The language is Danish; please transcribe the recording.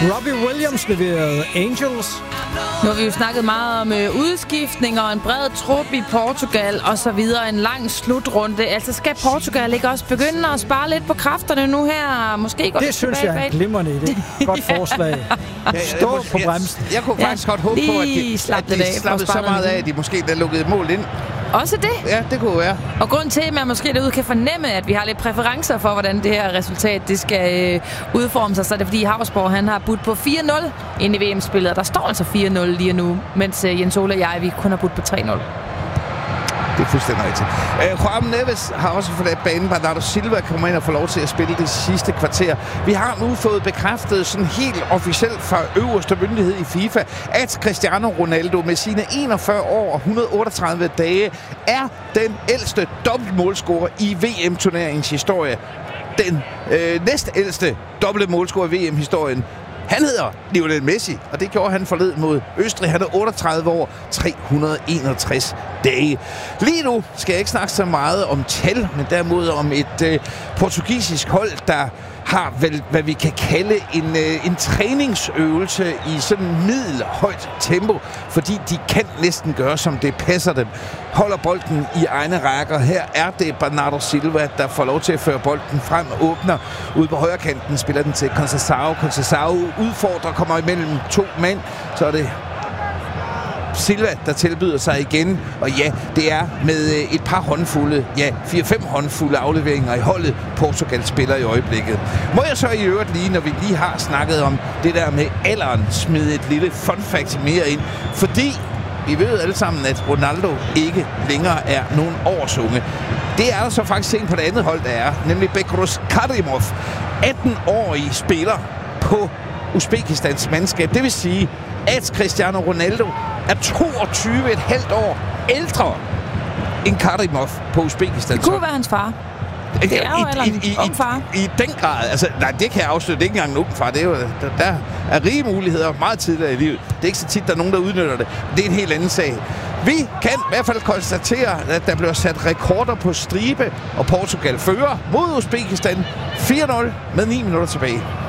Robbie Williams leverede Angels. Nu har vi jo snakket meget om udskiftninger og en bred trup i Portugal og så videre. En lang slutrunde. Altså skal Portugal ikke også begynde at spare lidt på kræfterne nu her? Måske går det synes jeg er en glimrende idé. Godt forslag. Stå på bremsen. Jeg kunne faktisk godt håbe på, at de slappede så meget af, at de måske der lukkede mål ind. Også det? Ja, det kunne være. Og grunden til, at man måske derude kan fornemme, at vi har lidt præferencer for, hvordan det her resultat det skal udforme sig, så er det fordi Havsborg han har budt på 4-0 ind i VM-spillet. Der står altså 4-0 lige nu, mens Jens Ole og jeg vi kun har budt på 3-0. Det er fuldstændig rigtigt. Juan Neves har også forladt banen. Bernardo Silva kommer ind og får lov til at spille det sidste kvarter. Vi har nu fået bekræftet sådan helt officielt fra øverste myndighed i FIFA, at Cristiano Ronaldo med sine 41 år og 138 dage er den ældste dobbeltmålscorer i VM-turneringens historie. Den næstældste dobbeltmålscorer i VM-historien. Han hedder Lionel Messi, og det gjorde han forleden mod Østrig. Han er 38 år, 361 dage. Lige nu skal jeg ikke snakke så meget om tal, men derimod om et portugisisk hold, der har vel, hvad vi kan kalde en træningsøvelse i sådan middelhøjt tempo, fordi de kan næsten gøre, som det passer dem. Holder bolden i egne rækker. Her er det Bernardo Silva, der får lov til at føre bolden frem, åbner ud på højre kanten, spiller den til Conceição. Conceição udfordrer, kommer imellem to mænd, så er det Silva, der tilbyder sig igen. Og ja, det er med et par håndfulde, 4-5 håndfulde afleveringer i holdet, Portugal spiller i øjeblikket. Må jeg så i øvrigt lige, når vi lige har snakket om det der med alderen, smide et lille fun fact mere ind. Fordi vi ved alle sammen, at Ronaldo ikke længere er nogen årsunge. Det er der så faktisk en på det andet hold, der er, nemlig Bekros Karimov. 18-årig spiller på Uzbekistans mandskab. Det vil sige, at Cristiano Ronaldo er 22,5 år ældre end Karimov på Uzbekistan. Det kunne være hans far. Det er jo en ung far. I den grad. Altså, nej, det kan jeg afsløre. Det er ikke engang en ung far. Det er jo, der er rige muligheder meget tidligere i livet. Det er ikke så tit, der er nogen, der udnytter det. Det er en helt anden sag. Vi kan i hvert fald konstatere, at der bliver sat rekorder på stribe, og Portugal fører mod Uzbekistan 4-0 med 9 minutter tilbage.